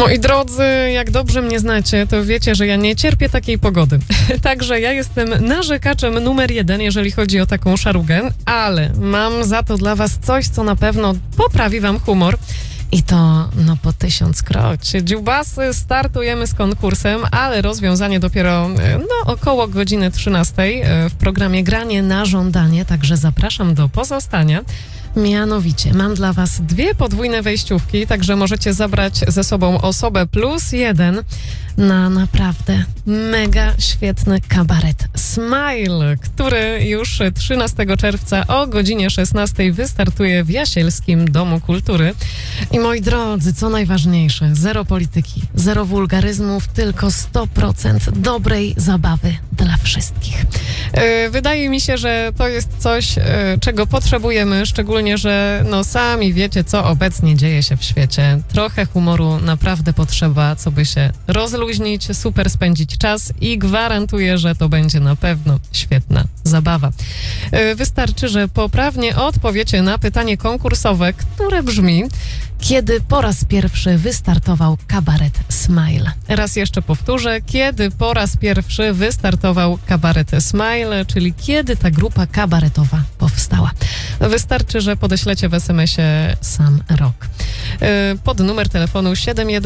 Moi drodzy, jak dobrze mnie znacie, to wiecie, że ja nie cierpię takiej pogody. Także ja jestem narzekaczem numer 1, jeżeli chodzi o taką szarugę, ale mam za to dla was coś, co na pewno poprawi wam humor. I to po 1000 kroć. Dziubasy, startujemy z konkursem, ale rozwiązanie dopiero około godziny 13 w programie Granie na żądanie, także zapraszam do pozostania. Mianowicie mam dla was 2 podwójne wejściówki, także możecie zabrać ze sobą osobę +1 na naprawdę mega świetny kabaret Smile, który już 13 czerwca o godzinie 16 wystartuje w Jasielskim Domu Kultury. I moi drodzy, co najważniejsze, 0 polityki, 0 wulgaryzmów, tylko 100% dobrej zabawy dla wszystkich. Wydaje mi się, że to jest coś, czego potrzebujemy, szczególnie, że sami wiecie, co obecnie dzieje się w świecie. Trochę humoru naprawdę potrzeba, co by się rozluźnić, super spędzić czas i gwarantuję, że to będzie na pewno świetna zabawa. Wystarczy, że poprawnie odpowiecie na pytanie konkursowe, które brzmi: kiedy po raz pierwszy wystartował kabaret Smile? Raz jeszcze powtórzę, kiedy po raz pierwszy wystartował kabaret Smile, czyli kiedy ta grupa kabaretowa powstała. Wystarczy, że podeślecie w SMS-ie sam rok. Pod numer telefonu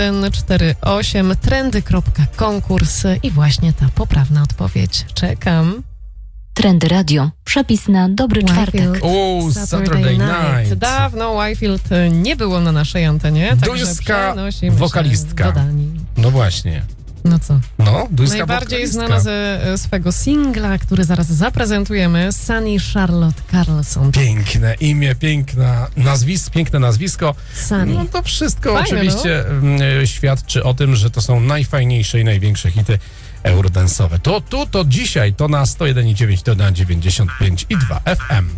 7148 trendy.konkurs i właśnie ta poprawna odpowiedź. Czekam. Trendy Radio. Przepis na dobry czwartek. Saturday Night. Dawno Whitefield nie było na naszej antenie. Duńska wokalistka. No właśnie. No co? Duńska najbardziej znana ze swego singla, który zaraz zaprezentujemy, Sunny Charlotte Carlson. Piękne imię, piękne nazwisko. Sunny. To wszystko fajne, oczywiście świadczy o tym, że to są najfajniejsze i największe hity eurodance'owe. To dzisiaj, to na 101,9, to na 95,2 FM.